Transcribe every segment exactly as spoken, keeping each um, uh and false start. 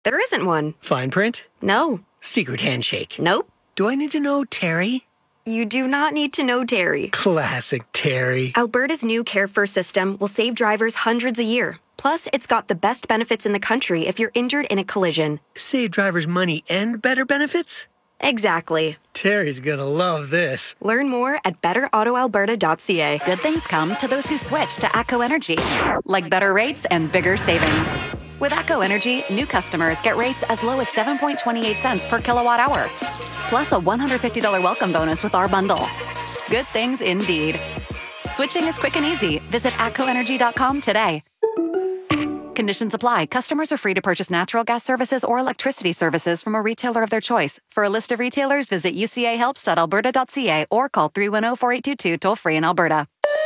There isn't one. Fine print? No. Secret handshake? Nope. Do I need to know Terry? You do not need to know Terry. Classic Terry. Alberta's new Care First system will save drivers hundreds a year. Plus, it's got the best benefits in the country if you're injured in a collision. Save drivers money and better benefits? Exactly. Terry's gonna love this. Learn more at better auto alberta dot c a. Good things come to those who switch to ATCO Energy, like better rates and bigger savings. With ATCO Energy, new customers get rates as low as seven point two eight cents per kilowatt hour, plus a one hundred fifty dollars welcome bonus with our bundle. Good things indeed. Switching is quick and easy. Visit atco energy dot com today. Conditions apply. Customers are free to purchase natural gas services or electricity services from a retailer of their choice. For a list of retailers, visit u c a helps dot alberta dot c a or call three one zero, four eight two two toll free in Alberta.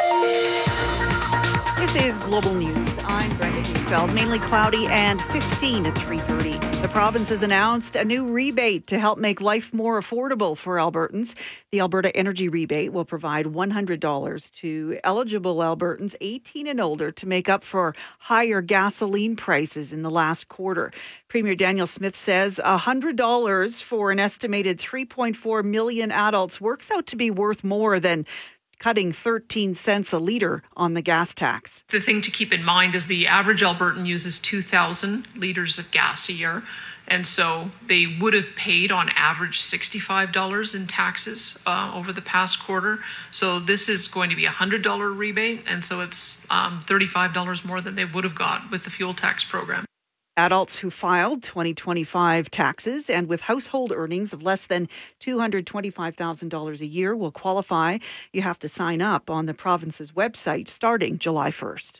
This is Global News. I'm Brenda Neufeld. Mainly cloudy and fifteen to three thirty. The province has announced a new rebate to help make life more affordable for Albertans. The Alberta Energy Rebate will provide one hundred dollars to eligible Albertans eighteen and older to make up for higher gasoline prices in the last quarter. Premier Daniel Smith says one hundred dollars for an estimated three point four million adults works out to be worth more than cutting thirteen cents a litre on the gas tax. The thing to keep in mind is the average Albertan uses two thousand litres of gas a year. And so they would have paid on average sixty-five dollars in taxes uh, over the past quarter. So this is going to be a one hundred dollars rebate. And so it's um, thirty-five dollars more than they would have got with the fuel tax program. Adults who filed twenty twenty-five taxes and with household earnings of less than two hundred twenty-five thousand dollars a year will qualify. You have to sign up on the province's website starting July first.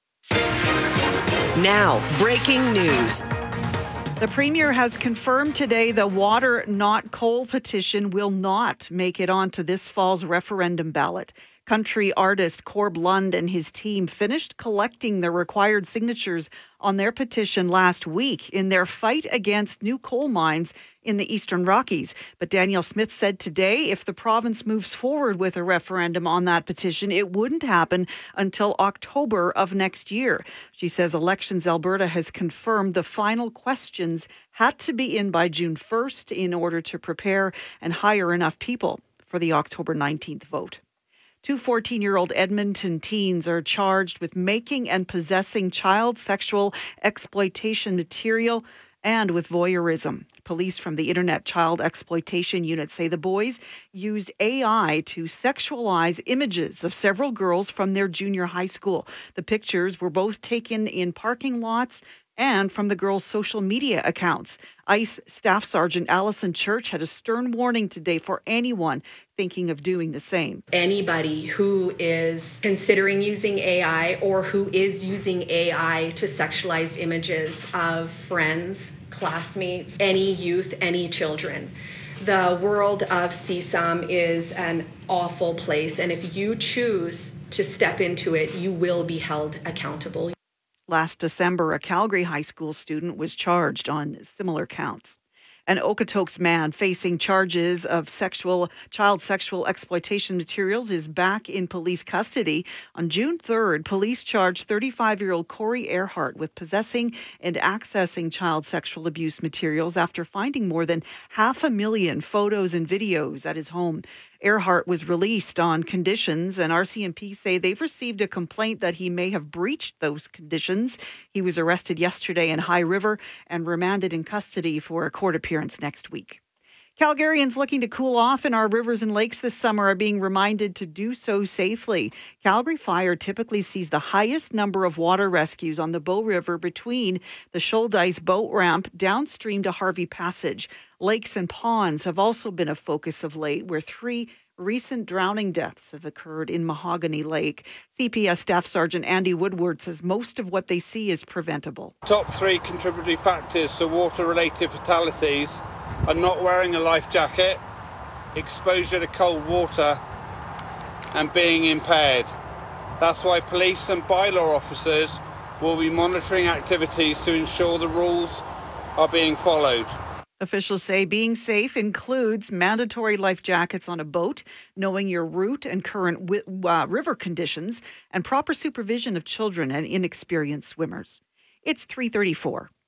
Now, breaking news. The Premier has confirmed today the Water Not Coal petition will not make it onto this fall's referendum ballot. Country artist Corb Lund and his team finished collecting the required signatures on their petition last week in their fight against new coal mines in the Eastern Rockies. But Daniel Smith said today if the province moves forward with a referendum on that petition, it wouldn't happen until October of next year. She says Elections Alberta has confirmed the final questions had to be in by June first in order to prepare and hire enough people for the October nineteenth vote. Two fourteen-year-old Edmonton teens are charged with making and possessing child sexual exploitation material and with voyeurism. Police from the Internet Child Exploitation Unit say the boys used A I to sexualize images of several girls from their junior high school. The pictures were both taken in parking lots and from the girls' social media accounts. ICE Staff Sergeant Allison Church had a stern warning today for anyone thinking of doing the same. Anybody who is considering using A I or who is using A I to sexualize images of friends, classmates, any youth, any children. The world of C S A M is an awful place, and if you choose to step into it, you will be held accountable. Last December, a Calgary high school student was charged on similar counts. An Okotoks man facing charges of sexual child sexual exploitation materials is back in police custody. On June third, police charged thirty-five-year-old Corey Earhart with possessing and accessing child sexual abuse materials after finding more than half a million photos and videos at his home. Earhart was released on conditions, and R C M P say they've received a complaint that he may have breached those conditions. He was arrested yesterday in High River and remanded in custody for a court appearance next week. Calgarians looking to cool off in our rivers and lakes this summer are being reminded to do so safely. Calgary Fire typically sees the highest number of water rescues on the Bow River between the Shoaldice boat ramp downstream to Harvey Passage. Lakes and ponds have also been a focus of late, where three recent drowning deaths have occurred in Mahogany Lake. C P S Staff Sergeant Andy Woodward says most of what they see is preventable. Top three contributory factors to water-related fatalities are not wearing a life jacket, exposure to cold water, and being impaired. That's why police and bylaw officers will be monitoring activities to ensure the rules are being followed. Officials say being safe includes mandatory life jackets on a boat, knowing your route and current wi- uh, river conditions, and proper supervision of children and inexperienced swimmers. It's three thirty-four.